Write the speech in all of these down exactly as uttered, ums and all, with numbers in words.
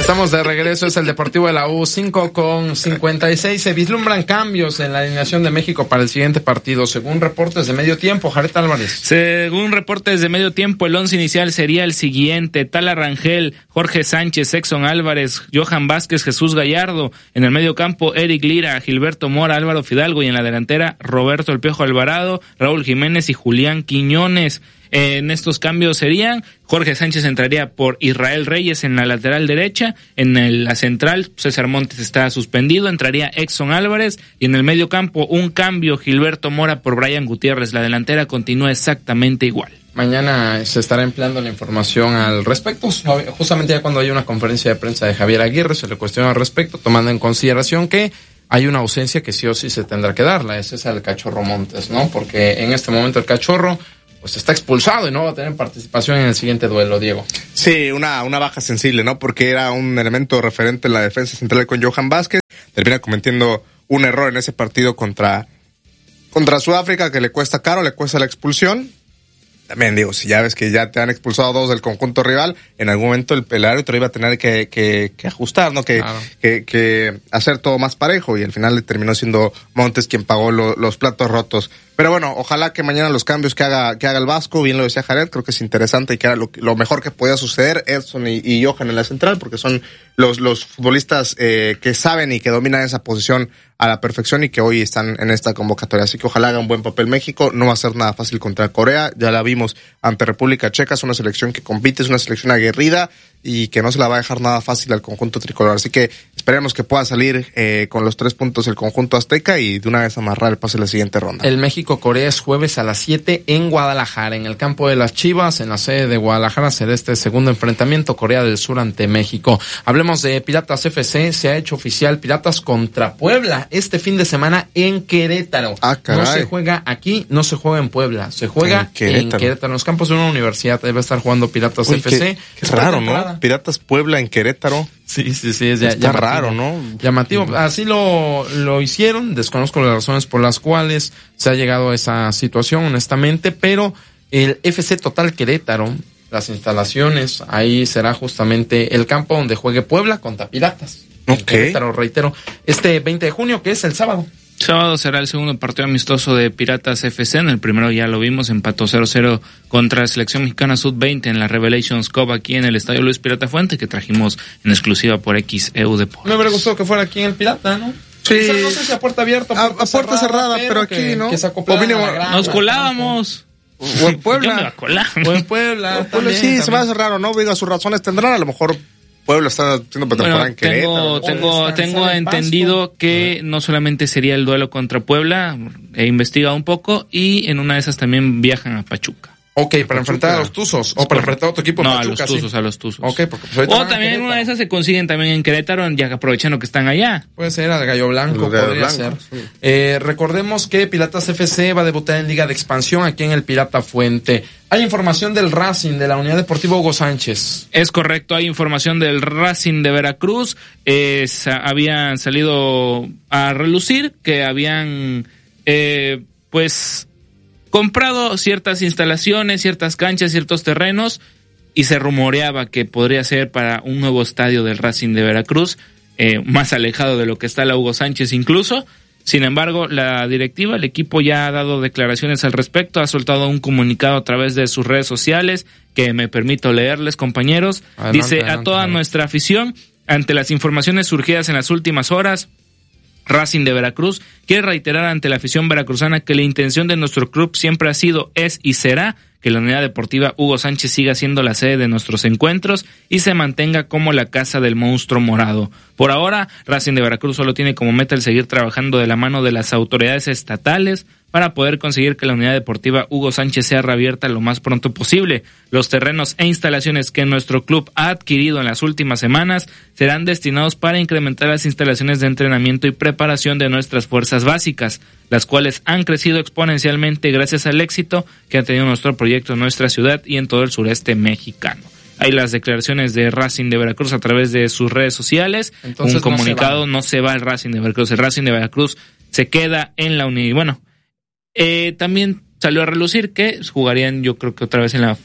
Estamos de regreso, es el Deportivo de la U, cinco con cincuenta y seis. Se vislumbran cambios en la alineación de México para el siguiente partido, según reportes de medio tiempo. Jared Álvarez. Según reportes de medio tiempo, el once inicial sería el siguiente: Tala Rangel, Jorge Sánchez, Exxon Álvarez, Johan Vázquez, Jesús Gallardo. En el medio campo, Eric Lira, Gilberto Mora, Álvaro Fidalgo. Y en la delantera, Roberto El Piojo Alvarado, Raúl Jiménez y Julián Quiñones. En estos cambios serían: Jorge Sánchez entraría por Israel Reyes en la lateral derecha, en el, la central César Montes está suspendido, entraría Exxon Álvarez, y en el medio campo un cambio: Gilberto Mora por Brian Gutiérrez. La delantera continúa exactamente igual. Mañana se estará empleando la información al respecto. Justamente ya cuando hay una conferencia de prensa de Javier Aguirre se le cuestiona al respecto, tomando en consideración que hay una ausencia que sí o sí se tendrá que darla. Ese es el Cachorro Montes, ¿no? Porque en este momento el Cachorro pues está expulsado y no va a tener participación en el siguiente duelo, Diego. Sí, una, una baja sensible, ¿no? Porque era un elemento referente en la defensa central con Johan Vázquez. Termina cometiendo un error en ese partido contra, contra Sudáfrica que le cuesta caro, le cuesta la expulsión. También digo, si ya ves que ya te han expulsado dos del conjunto rival, en algún momento el, el árbitro iba a tener que, que, que ajustar, ¿no? Que, claro. que, que hacer todo más parejo, y al final le terminó siendo Montes quien pagó lo, los platos rotos. Pero bueno, ojalá que mañana los cambios que haga que haga el Vasco, bien lo decía Jared, creo que es interesante y que era lo, lo mejor que podía suceder, Edson y, y Johan en la central, porque son los, los futbolistas eh, que saben y que dominan esa posición a la perfección y que hoy están en esta convocatoria. Así que ojalá haga un buen papel México. No va a ser nada fácil contra Corea, ya la vimos ante República Checa, es una selección que compite, es una selección aguerrida y que no se la va a dejar nada fácil al conjunto tricolor. Así que esperemos que pueda salir eh, con los tres puntos el conjunto azteca y de una vez amarrar el pase a la siguiente ronda. El México-Corea es jueves a las siete en Guadalajara, en el campo de las Chivas, en la sede de Guadalajara será este segundo enfrentamiento, Corea del Sur ante México. Hablemos de Piratas F C, se ha hecho oficial Piratas contra Puebla este fin de semana en Querétaro. Ah, caray. No se juega aquí, no se juega en Puebla, se juega en Querétaro. En, Querétaro, en los campos de una universidad debe estar jugando Piratas Uy, F C. Qué, qué raro, ¿no? Piratas Puebla en Querétaro. Sí, sí, sí, es ya, Está llamativo, raro, ¿no? Llamativo. Así lo, lo hicieron, desconozco las razones por las cuales se ha llegado a esa situación, honestamente, pero el F C Total Querétaro, las instalaciones, ahí será justamente el campo donde juegue Puebla contra Piratas. Ok. Querétaro, reitero, este veinte de junio, que es el sábado. Sábado será el segundo partido amistoso de Piratas F C. En el primero ya lo vimos, empató cero cero contra la selección mexicana sub veinte en la Revelations Cup aquí en el Estadio Luis Pirata Fuente, que trajimos en exclusiva por X E U Deportes. Me hubiera gustado que fuera aquí en el Pirata, ¿no? Sí. Quizás, no sé si a puerta abierta a, a puerta cerrada, cerrada pero, pero aquí, que, ¿no? Que se acoplaran Nos colábamos. O en Puebla. O en Puebla. O Puebla sí, también. Se me hace raro, ¿no? Diga, sus razones tendrán, a lo mejor Puebla está haciendo pretemporada bueno, en Querétaro. Tengo, tengo, tengo entendido que no solamente sería el duelo contra Puebla, he investigado un poco, y en una de esas también viajan a Pachuca. Ok, para enfrentar a los Tuzos, o para enfrentar a otro equipo. No, Pachuca, a los Tuzos, sí. a los Tuzos. Ok, porque pues o también en una de esas se consiguen también en Querétaro, ya aprovechando que están allá. Puede ser al Gallo Blanco, el Gallo podría Blanco, ser. Sí. Eh, recordemos que Piratas F C va a debutar en Liga de Expansión aquí en el Pirata Fuente. Hay información del Racing, de la Unidad Deportiva Hugo Sánchez. Es correcto, hay información del Racing de Veracruz. Eh, habían salido a relucir que habían, eh, pues... comprado ciertas instalaciones, ciertas canchas, ciertos terrenos, y se rumoreaba que podría ser para un nuevo estadio del Racing de Veracruz, eh, más alejado de lo que está la Hugo Sánchez incluso. Sin embargo, la directiva, el equipo ya ha dado declaraciones al respecto, ha soltado un comunicado a través de sus redes sociales que me permito leerles, compañeros. Adelante, Dice: adelante, a toda adelante. nuestra afición, ante las informaciones surgidas en las últimas horas, Racing de Veracruz quiere reiterar ante la afición veracruzana que la intención de nuestro club siempre ha sido, es y será que la Unidad Deportiva Hugo Sánchez siga siendo la sede de nuestros encuentros y se mantenga como la casa del monstruo morado. Por ahora, Racing de Veracruz solo tiene como meta el seguir trabajando de la mano de las autoridades estatales para poder conseguir que la Unidad Deportiva Hugo Sánchez sea reabierta lo más pronto posible. Los terrenos e instalaciones que nuestro club ha adquirido en las últimas semanas serán destinados para incrementar las instalaciones de entrenamiento y preparación de nuestras fuerzas básicas, las cuales han crecido exponencialmente gracias al éxito que ha tenido nuestro proyecto en nuestra ciudad y en todo el sureste mexicano. Hay las declaraciones de Racing de Veracruz a través de sus redes sociales. Entonces, un comunicado, no se va. no se va el Racing de Veracruz. El Racing de Veracruz se queda en la unidad. Bueno, eh, también salió a relucir que jugarían, yo creo que otra vez en la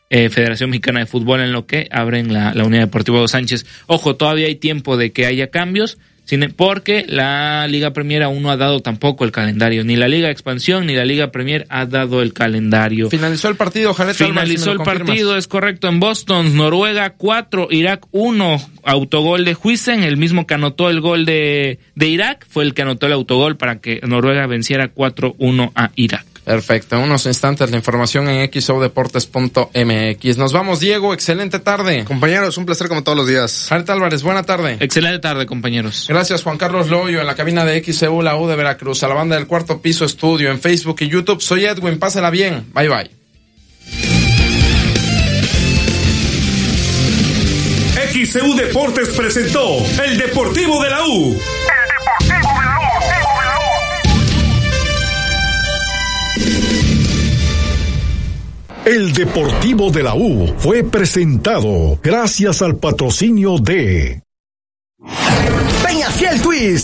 eh, Federación Mexicana de Fútbol en lo que abren la, la Unidad Deportiva Dos Sánchez. Ojo, todavía hay tiempo de que haya cambios, porque la Liga Premier aún no ha dado tampoco el calendario. Ni la Liga de Expansión ni la Liga Premier ha dado el calendario. Finalizó el partido, Jared. Finalizó el partido, es correcto, en Boston. Noruega cuatro, Irak uno. Autogol de Huijsen, el mismo que anotó el gol de, de Irak, fue el que anotó el autogol para que Noruega venciera cuatro uno a Irak. Perfecto, en unos instantes la información en x o deportes punto m x. Nos vamos, Diego, excelente tarde. Compañeros, un placer como todos los días. Jared Álvarez, buena tarde. Excelente tarde, compañeros. Gracias, Juan Carlos Loyo, en la cabina de X E U, la U de Veracruz, a la banda del Cuarto Piso Estudio, en Facebook y YouTube. Soy Edwin, pásela bien, bye bye. X E U Deportes presentó El Deportivo de la U. El Deportivo de la U. El Deportivo de la U fue presentado gracias al patrocinio de Peñafiel Twist.